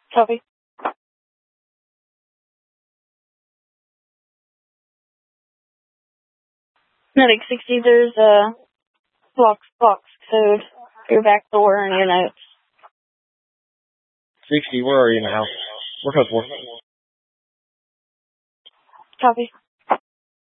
Copy. Medic 60, there's a box code. Your back door and your notes. 60, where are you now? We're code 4. Copy.